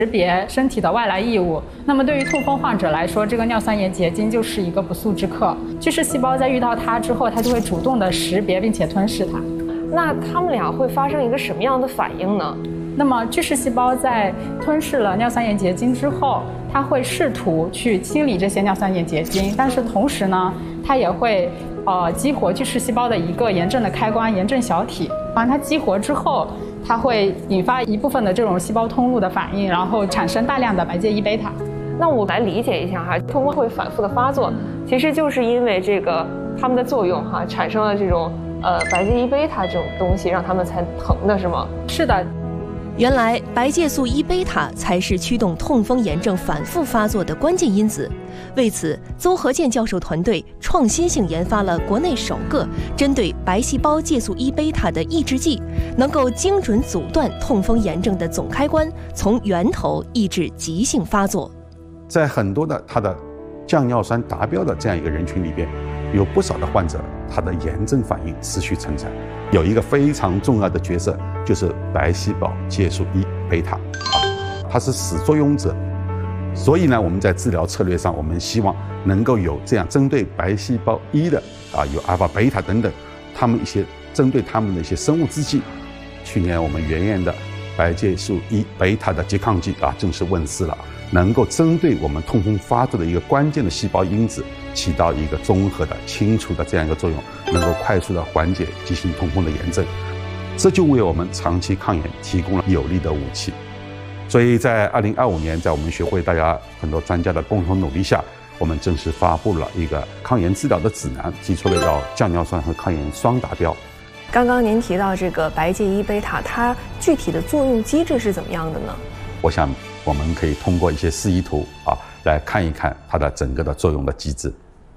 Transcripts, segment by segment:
识别身体的外来异物。那么对于痛风患者来说，这个尿酸盐结晶就是一个不速之客。巨噬细胞在遇到它之后，它就会主动的识别并且吞噬它。 那它们俩会发生一个什么样的反应呢？ 那么巨噬细胞在吞噬了尿酸盐结晶之后，它会试图去清理这些尿酸盐结晶，但是同时呢，它也会激活巨噬细胞的一个炎症的开关——炎症小体。它激活之后，它会引发一部分的这种细胞通路的反应，然后产生大量的白介伊贝塔。 那我来理解一下哈，痛风会反复的发作，其实就是因为这个它们的作用哈，产生了这种白介伊贝塔这种东西，让它们才疼的是吗？ 是的。 原来白介素伊贝塔才是驱动痛风炎症反复发作的关键因子。为此，邹和健教授团队创新性研发了国内首个针对白细胞介素伊贝塔的抑制剂，能够精准阻断痛风炎症的总开关，从源头抑制急性发作。 在很多的它的降尿酸达标的这样一个人群里边，有不少的患者他的炎症反应持续存在，有一个非常重要的角色就是白细胞介素伊贝塔，它是始作俑者。所以呢，我们在治疗策略上，我们希望能够有这样针对白细胞一的有阿尔法、贝塔等等，他们一些针对他们的一些生物制剂。去年我们原研的白介素伊贝塔的拮抗剂正式问世了，能够针对我们痛风发作的一个关键的细胞因子，起到一个综合的清除的这样一个作用，能够快速的缓解急性痛风的炎症，这就为我们长期抗炎提供了有力的武器。所以在2025年，在我们学会大家很多专家的共同努力下，我们正式发布了一个抗炎治疗的指南，提出了要降尿酸和抗炎双达标。 刚刚您提到这个白介伊贝塔，它具体的作用机制是怎么样的呢？ 我想我们可以通过一些示意图来看一看它的整个的作用的机制。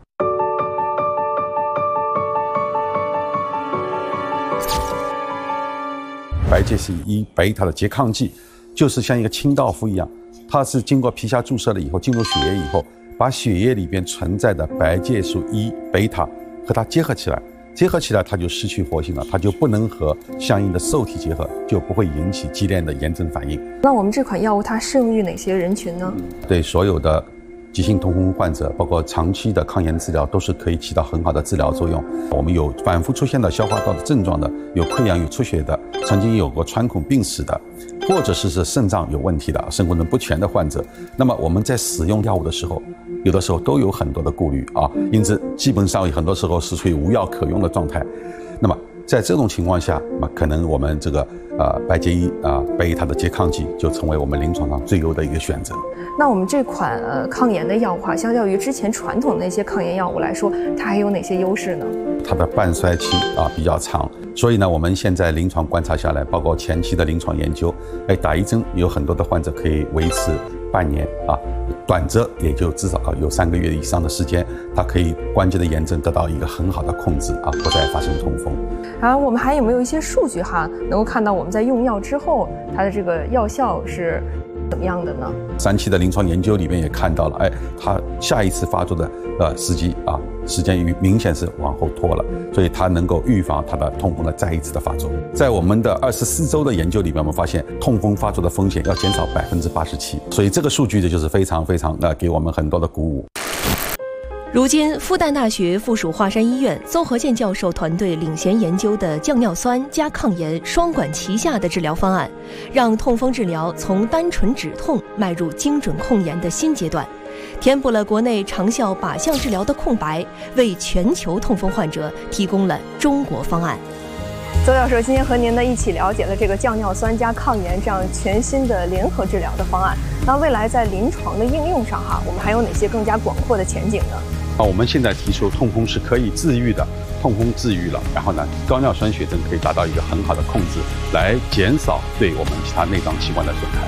白介素伊贝塔的拮抗剂就是像一个清道夫一样，它是经过皮下注射了以后，进入血液以后，把血液里边存在的白介素伊贝塔和它结合起来，它就失去活性了，它就不能和相应的受体结合，就不会引起激烈的炎症反应。 那我们这款药物它适用于哪些人群呢？ 对所有的急性痛风患者，包括长期的抗炎治疗，都是可以起到很好的治疗作用。我们有反复出现的消化道的症状的，有溃疡有出血的，曾经有过穿孔病史的，或者是肾脏有问题的、肾功能不全的患者，那么我们在使用药物的时候，有的时候都有很多的顾虑因此基本上很多时候是处于无药可用的状态。那么在这种情况下，可能我们这个白介伊贝塔的拮抗剂就成为我们临床上最优的一个选择。 那我们这款抗炎的药物相较于之前传统的那些抗炎药物来说，它还有哪些优势呢？它的半衰期比较长，所以呢，我们现在临床观察下来，包括前期的临床研究，打一针有很多的患者可以维持半年短则也就至少有3个月以上的时间，它可以关节的炎症得到一个很好的控制不再发生痛风。 我们还有没有一些数据能够看到我们在用药之后它的这个药效是怎么样的呢？3期的临床研究里面也看到了，它下一次发作的时间明显是往后拖了，所以它能够预防它的痛风的再一次的发作。在我们的24周的研究里面，我们发现痛风发作的风险要减少87%，所以这个数据就是非常给我们很多的鼓舞。 如今，复旦大学附属华山医院邹和健教授团队领衔研究的降尿酸加抗炎双管齐下的治疗方案，让痛风治疗从单纯止痛迈入精准控炎的新阶段，填补了国内长效靶向治疗的空白，为全球痛风患者提供了中国方案。 邹教授今天和您一起了解了这个降尿酸加抗炎这样全新的联合治疗的方案。那未来在临床的应用上我们还有哪些更加广阔的前景呢？ 我们现在提出痛风是可以治愈的，痛风治愈了，然后呢，高尿酸血症可以达到一个很好的控制，来减少对我们其他内脏器官的损害。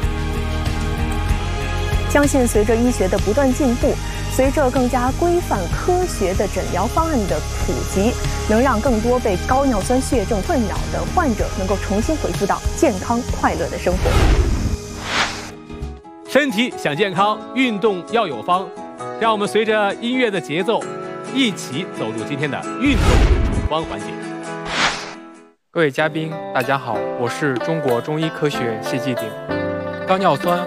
相信随着医学的不断进步，随着更加规范科学的诊疗方案的普及，能让更多被高尿酸血症困扰的患者能够重新恢复到健康快乐的生活。 身体想健康，运动要有方。让我们随着音乐的节奏，一起走入今天的运动处方环节。 各位嘉宾，大家好，我是中国中医科学谢继鼎。高尿酸